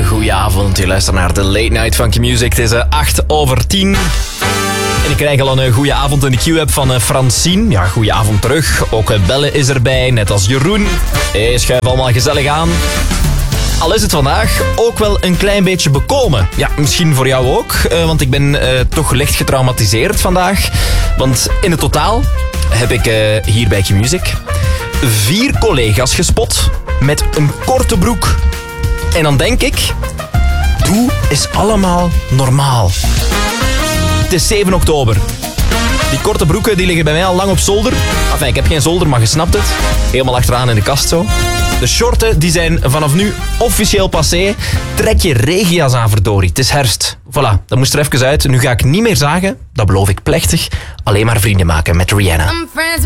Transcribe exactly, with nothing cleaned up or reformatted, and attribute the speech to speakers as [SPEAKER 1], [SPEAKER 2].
[SPEAKER 1] Goedenavond, je luistert naar de Late Night Funky Music. Het is uh, acht over tien. En ik krijg al een uh, goeie avond in de Q-app van uh, Francine. Ja, goeie avond terug. Ook uh, Belle is erbij, net als Jeroen. Hey, schuif allemaal gezellig aan. Al is het vandaag ook wel een klein beetje bekomen. Ja, misschien voor jou ook, uh, want ik ben uh, toch licht getraumatiseerd vandaag. Want in het totaal heb ik uh, hier bij Q-Music vier collega's gespot met een korte broek. En dan denk ik, doe is allemaal normaal. Het is zeven oktober. Die korte broeken die liggen bij mij al lang op zolder. Enfin, ik heb geen zolder, maar je snapt het. Helemaal achteraan in de kast zo. De shorten die zijn vanaf nu officieel passé. Trek je regenjas aan, verdorie. Het is herfst. Voilà, dat moest er even uit. Nu ga ik niet meer zagen, dat beloof ik plechtig, alleen maar vrienden maken met Rihanna.